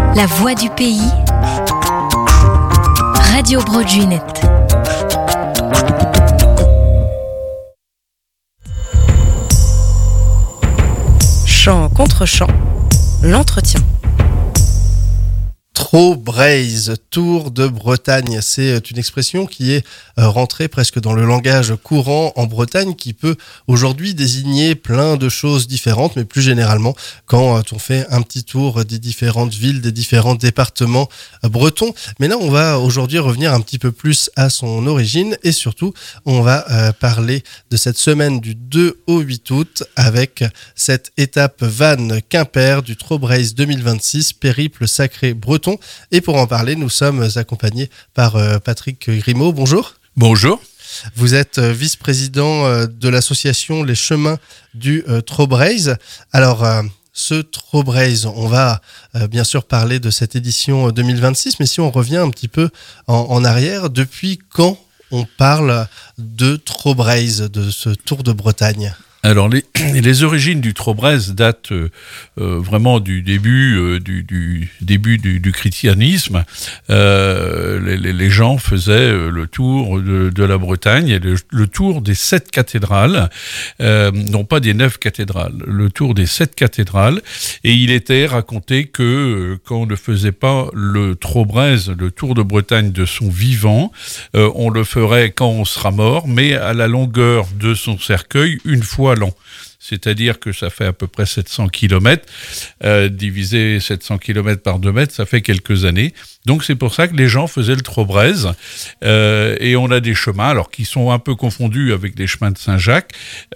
La voix du pays, Radio Broadway. Chant contre chant, l'entretien. Trobraise, Tour de Bretagne, c'est une expression qui est rentrée presque dans le langage courant en Bretagne, qui peut aujourd'hui désigner plein de choses différentes, mais plus généralement quand on fait un petit tour des différentes villes, des différents départements bretons. Mais là, on va aujourd'hui revenir un petit peu plus à son origine et surtout, on va parler de cette semaine du 2 au 8 août avec cette étape Vannes-Quimper du Trobraise 2026, périple sacré breton. Et pour en parler, nous sommes accompagnés par Patrick Grimaud. Bonjour. Bonjour. Vous êtes vice-président de l'association Les Chemins du Trobraise. Alors, ce Trobraise, on va bien sûr parler de cette édition 2026, mais si on revient un petit peu en arrière, depuis quand on parle de Trobraise, de ce Tour de Bretagne ? Alors, les origines du Trobraise datent vraiment du début du christianisme. Les gens faisaient le tour de la Bretagne, le tour des 7 cathédrales, non pas des 9 cathédrales, le tour des 7 cathédrales. Et il était raconté que quand on ne faisait pas le Trobraise, le Tour de Bretagne de son vivant, on le ferait quand on sera mort, mais à la longueur de son cercueil, une fois l'an. C'est-à-dire que ça fait à peu près 700 km, diviser 700 km par 2 mètres, ça fait quelques années. Donc c'est pour ça que les gens faisaient le Trobraise. Et on a des chemins, alors qui sont un peu confondus avec les chemins de Saint-Jacques,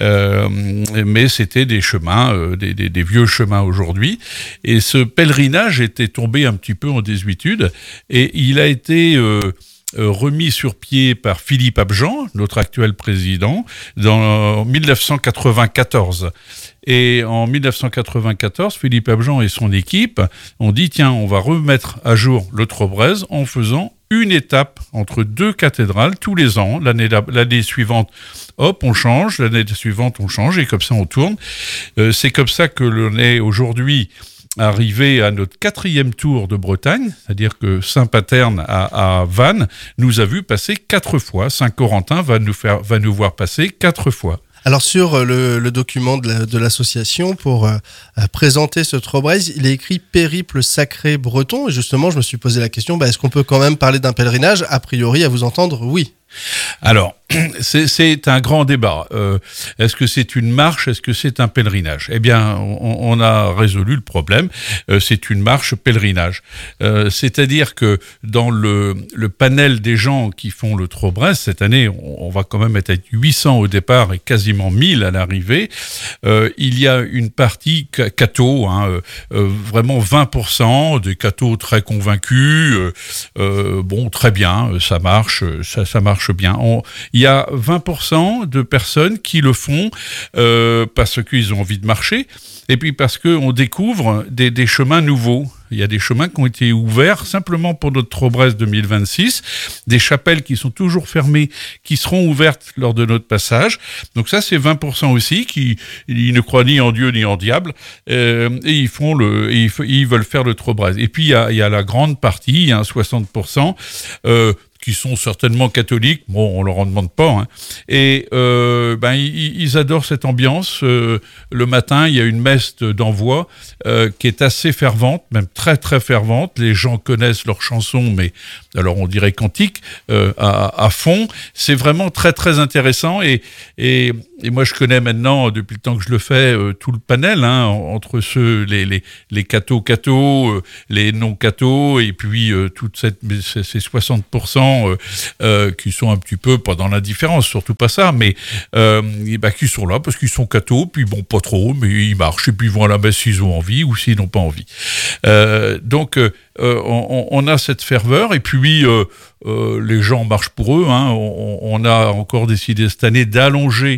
mais c'était des chemins, des vieux chemins aujourd'hui. Et ce pèlerinage était tombé un petit peu en désuétude, et il a été remis sur pied par Philippe Abjean, notre actuel président, en 1994. Et en 1994, Philippe Abjean et son équipe ont dit « Tiens, on va remettre à jour le Trobraise en faisant une étape entre 2 cathédrales tous les ans. L'année suivante, hop, on change. L'année suivante, on change. Et comme ça, on tourne. » C'est comme ça que l'on est aujourd'hui arrivé à notre 4e tour de Bretagne, c'est-à-dire que Saint-Paterne à Vannes nous a vu passer 4 fois. Saint-Corentin va nous voir passer 4 fois. Alors sur le document de l'association pour présenter ce Trobraise, il est écrit périple sacré breton. Et justement, je me suis posé la question, est-ce qu'on peut quand même parler d'un pèlerinage ? A priori, à vous entendre, oui. Alors, c'est un grand débat. Est-ce que c'est une marche ? Est-ce que c'est un pèlerinage ? Eh bien, on a résolu le problème. C'est une marche pèlerinage. C'est-à-dire que dans le panel des gens qui font le Trobraise, cette année, on va quand même être à 800 au départ et quasiment 1000 à l'arrivée. Il y a une partie catho, vraiment 20%, des cathos très convaincus. Très bien, ça marche, ça marche bien. Il y a 20% de personnes qui le font parce qu'ils ont envie de marcher et puis parce qu'on découvre des chemins nouveaux. Il y a des chemins qui ont été ouverts simplement pour notre Trobraise 2026, des chapelles qui sont toujours fermées, qui seront ouvertes lors de notre passage. Donc ça, c'est 20% aussi qui ils ne croient ni en Dieu ni en diable et ils veulent faire le Trobraise. Et puis il y a la grande partie, il y a un 60%. Qui sont certainement catholiques, bon, on leur en demande pas, et ils adorent cette ambiance. Le matin, il y a une messe d'envoi qui est assez fervente, même très très fervente. Les gens connaissent leurs chansons, mais alors on dirait cantiques à fond. C'est vraiment très très intéressant et moi je connais maintenant depuis le temps que je le fais tout le panel entre ceux les cathos, les non cathos et puis toutes ces 60%. Qui sont un petit peu, pas dans l'indifférence, surtout pas ça, mais qui sont là parce qu'ils sont cathos, puis bon, pas trop, mais ils marchent, et puis ils vont à la messe s'ils ont envie ou s'ils n'ont pas envie. Donc, on a cette ferveur, et puis les gens marchent pour eux. On a encore décidé cette année d'allonger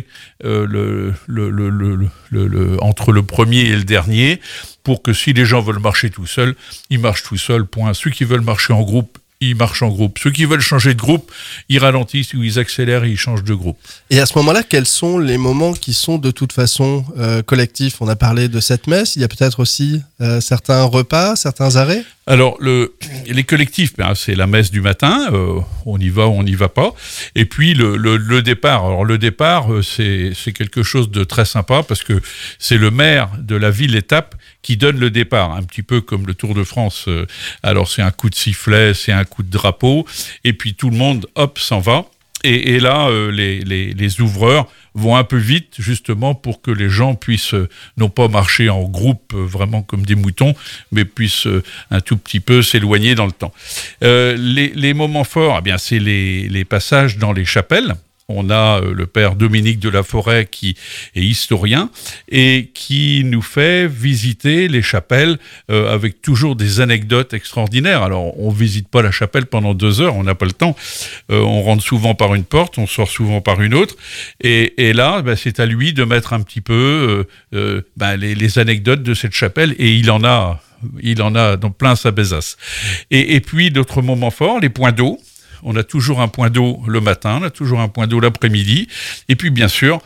entre le premier et le dernier, pour que si les gens veulent marcher tout seuls, ils marchent tout seuls, point. Ceux qui veulent marcher en groupe, ils marchent en groupe. Ceux qui veulent changer de groupe, ils ralentissent ou ils accélèrent et ils changent de groupe. Et à ce moment-là, quels sont les moments qui sont de toute façon collectifs ? On a parlé de cette messe, il y a peut-être aussi certains repas, certains arrêts ? Alors, les collectifs, c'est la messe du matin, on y va ou on n'y va pas. Et puis, le départ. Alors, le départ, c'est quelque chose de très sympa parce que c'est le maire de la ville-étape qui donne le départ, un petit peu comme le Tour de France. Alors, c'est un coup de sifflet, c'est un coup de drapeau, et puis tout le monde, hop, s'en va. Et là, les ouvreurs vont un peu vite, justement, pour que les gens puissent non pas marcher en groupe, vraiment comme des moutons, mais puissent un tout petit peu s'éloigner dans le temps. Les moments forts, c'est les passages dans les chapelles. On a le père Dominique de la Forêt qui est historien et qui nous fait visiter les chapelles avec toujours des anecdotes extraordinaires. Alors, on visite pas la chapelle pendant 2 heures, on n'a pas le temps. On rentre souvent par une porte, on sort souvent par une autre. Et là, c'est à lui de mettre un petit peu les anecdotes de cette chapelle, et il en a donc plein sa besace. Et puis, d'autres moments forts, les points d'eau. On a toujours un point d'eau le matin, on a toujours un point d'eau l'après-midi. Et puis, bien sûr,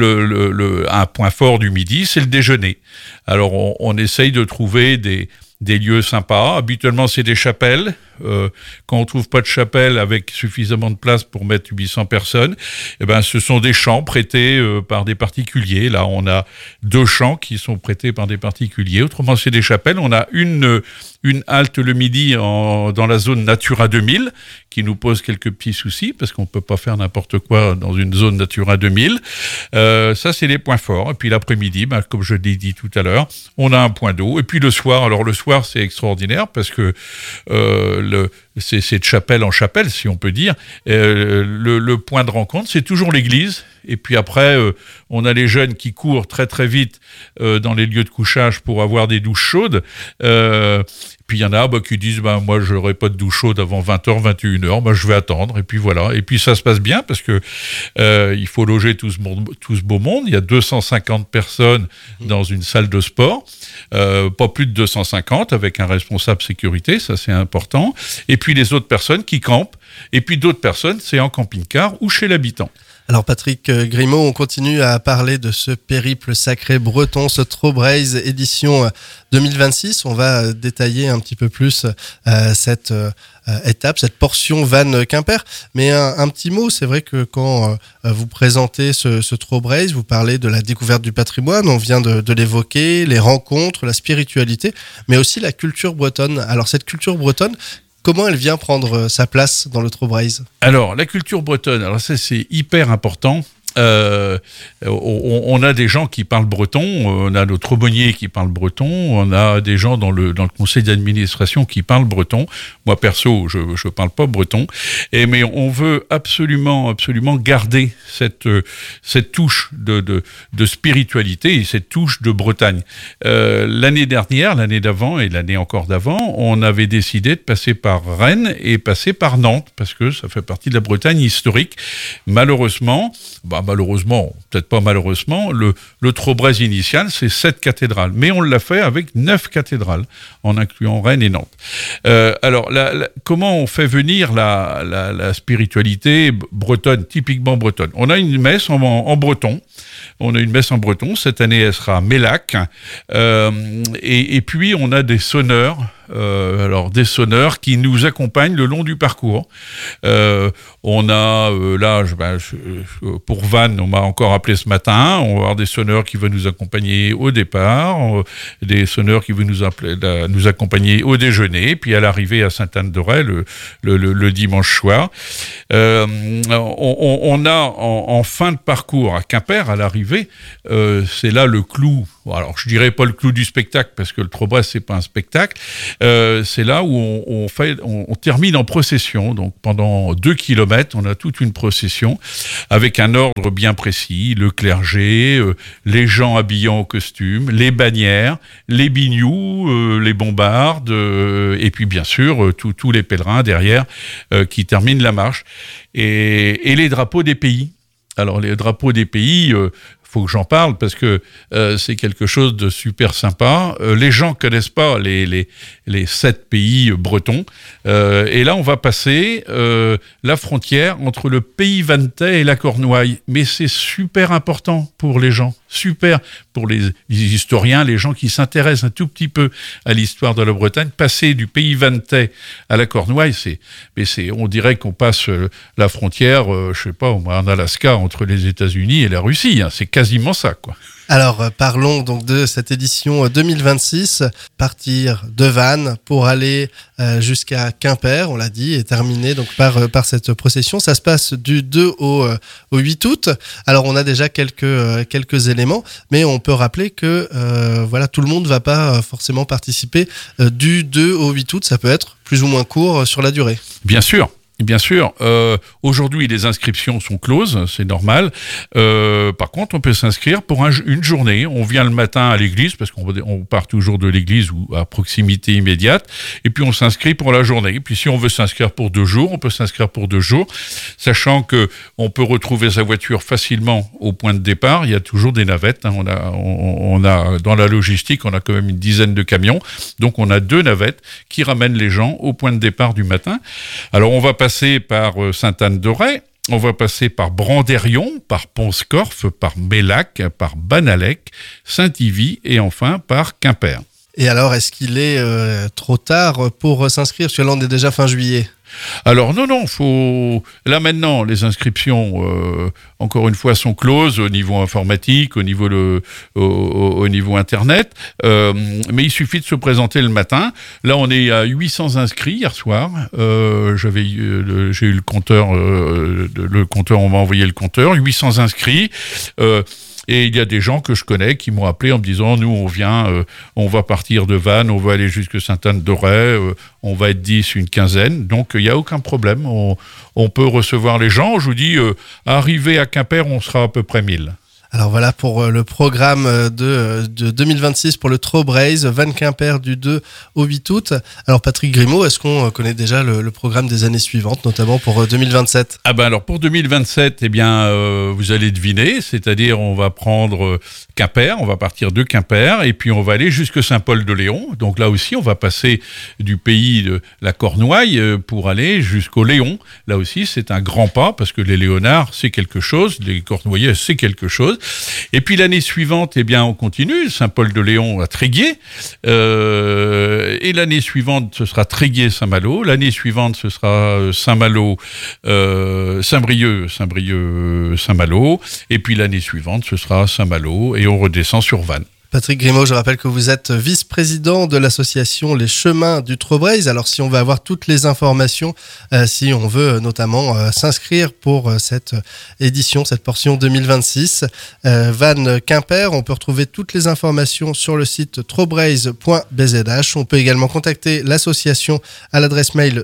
un point fort du midi, c'est le déjeuner. Alors, on essaye de trouver des lieux sympas. Habituellement, c'est des chapelles. Quand on trouve pas de chapelle avec suffisamment de place pour mettre 800 personnes, ce sont des champs prêtés par des particuliers. Là, on a 2 champs qui sont prêtés par des particuliers. Autrement, c'est des chapelles. On a une halte le midi dans la zone Natura 2000 qui nous pose quelques petits soucis parce qu'on peut pas faire n'importe quoi dans une zone Natura 2000. Ça, c'est les points forts. Et puis l'après-midi, comme je l'ai dit tout à l'heure, on a un point d'eau. Et puis le soir, c'est extraordinaire parce que c'est de chapelle en chapelle, si on peut dire. Le point de rencontre, c'est toujours l'église. Et puis après, on a les jeunes qui courent très très vite dans les lieux de couchage pour avoir des douches chaudes. Puis il y en a qui disent moi je n'aurai pas de douche chaude avant 20h, 21h, je vais attendre. Et puis voilà. Et puis ça se passe bien parce que il faut loger tout ce beau monde. Il y a 250 personnes dans une salle de sport. Pas plus de 250 avec un responsable sécurité, ça c'est important. Et puis les autres personnes qui campent. Et puis d'autres personnes, c'est en camping-car ou chez l'habitant. Alors Patrick Grimaud, on continue à parler de ce périple sacré breton, ce Trobriez édition 2026. On va détailler un petit peu plus cette étape, cette portion Vannes-Quimper. Mais un petit mot, c'est vrai que quand vous présentez ce Trobriez, vous parlez de la découverte du patrimoine, on vient de l'évoquer, les rencontres, la spiritualité, mais aussi la culture bretonne. Alors cette culture bretonne, comment elle vient prendre sa place dans le Trobriez ? Alors, la culture bretonne, ça c'est hyper important. On a des gens qui parlent breton, on a notre aumônier qui parle breton, on a des gens dans le conseil d'administration qui parlent breton. Moi perso, je parle pas breton, mais on veut absolument garder cette touche de spiritualité et cette touche de Bretagne. L'année dernière, l'année d'avant et l'année encore d'avant, on avait décidé de passer par Rennes et passer par Nantes parce que ça fait partie de la Bretagne historique. Malheureusement, peut-être pas malheureusement, le Trobriez initial, c'est 7 cathédrales. Mais on l'a fait avec 9 cathédrales, en incluant Rennes et Nantes. Alors, comment on fait venir la spiritualité bretonne, typiquement bretonne ? On a une messe en breton. On a une messe en breton. Cette année, elle sera à Mélac. Et puis, on a des sonneurs. Des sonneurs qui nous accompagnent le long du parcours. On a pour Vannes, on m'a encore appelé ce matin. On va avoir des sonneurs qui vont nous accompagner au départ, des sonneurs qui vont nous accompagner au déjeuner, puis à l'arrivée à Sainte-Anne-d'Auray le dimanche soir. On a en fin de parcours à Quimper, à l'arrivée, c'est là le clou. Alors, je dirais pas le clou du spectacle parce que le Trobriez c'est pas un spectacle. C'est là où on termine en procession. Donc, pendant 2 kilomètres, on a toute une procession avec un ordre bien précis. Le clergé, les gens habillés en costume, les bannières, les binious, les bombardes, et puis bien sûr tous les pèlerins derrière qui terminent la marche. Et les drapeaux des pays. Alors, les drapeaux des pays, faut que j'en parle parce que c'est quelque chose de super sympa. Les gens connaissent pas les 7 pays bretons. Et là, on va passer la frontière entre le pays vannetais et la Cornouaille. Mais c'est super important pour les gens. Super. pour les historiens, les gens qui s'intéressent un tout petit peu à l'histoire de la Bretagne. Passer du pays vantais à la Cornouaille, on dirait qu'on passe la frontière, je sais pas, en Alaska, entre les États-Unis et la Russie. Hein. C'est quasiment ça, quoi. Alors, parlons donc de cette édition 2026. Partir de Vannes pour aller jusqu'à Quimper, on l'a dit, et terminer donc par cette procession. Ça se passe du 2 au 8 août. Alors, on a déjà quelques éléments, mais on peut rappeler que tout le monde ne va pas forcément participer du 2 au 8 août. Ça peut être plus ou moins court sur la durée. Bien sûr. Bien sûr, aujourd'hui les inscriptions sont closes, c'est normal. Par contre, on peut s'inscrire pour une journée. On vient le matin à l'église, parce qu'on part toujours de l'église ou à proximité immédiate, et puis on s'inscrit pour la journée. Et puis si on veut s'inscrire pour 2 jours, on peut s'inscrire pour 2 jours, sachant que on peut retrouver sa voiture facilement au point de départ. Il y a toujours des navettes. Hein. On a dans la logistique, on a quand même une dizaine de camions, donc on a 2 navettes qui ramènent les gens au point de départ du matin. Alors on va passer par Sainte-Anne-d'Auray, on va passer par Brandérion, par Pont-Scorff, par Mélac, par Banalec, Saint-Ivy et enfin par Quimper. Et alors, est-ce qu'il est trop tard pour s'inscrire? Parce que là, on est déjà fin juillet. Alors non, là maintenant les inscriptions encore une fois sont closes au niveau informatique, au niveau internet, mais il suffit de se présenter le matin. Là on est à 800 inscrits hier soir. J'ai eu le compteur, on m'a envoyé le compteur, 800 inscrits. Et il y a des gens que je connais qui m'ont appelé en me disant, nous, on va partir de Vannes, on va aller jusque Sainte-Anne-d'Auray, on va être 10, une quinzaine. Donc, il n'y a aucun problème. On peut recevoir les gens. Je vous dis, arrivé à Quimper, on sera à peu près 1000. Alors voilà pour le programme de 2026 pour le Trobraise, Vannes-Quimper du 2 au 8 août. Alors Patrick Grimaud, est-ce qu'on connaît déjà le programme des années suivantes, notamment pour 2027 ? Alors pour 2027, vous allez deviner, c'est-à-dire on va prendre Quimper, on va partir de Quimper et puis on va aller jusque Saint-Paul-de-Léon. Donc là aussi, on va passer du pays de la Cornouaille pour aller jusqu'au Léon. Là aussi, c'est un grand pas parce que les Léonards, c'est quelque chose, les Cornouaillais, c'est quelque chose. Et puis l'année suivante, on continue, Saint-Paul-de-Léon à Tréguier. Et l'année suivante, ce sera Tréguier-Saint-Malo. L'année suivante, ce sera Saint-Malo, Saint-Brieuc, Saint-Malo. Et puis l'année suivante, ce sera Saint-Malo et on redescend sur Vannes. Patrick Grimaud, je rappelle que vous êtes vice-président de l'association Les Chemins du Trobraise. Alors si on veut avoir toutes les informations, si on veut notamment s'inscrire pour cette édition, cette portion 2026, Vannes-Quimper, on peut retrouver toutes les informations sur le site trobraise.bzh. On peut également contacter l'association à l'adresse mail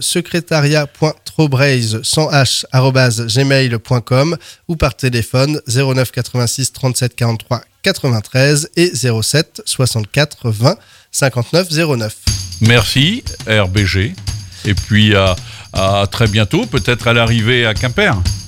secrétariat.trobraise@gmail.com ou par téléphone 09 86 37 43 93 et 07 64 20 59 09. Merci RBG et puis à très bientôt, peut-être à l'arrivée à Quimper.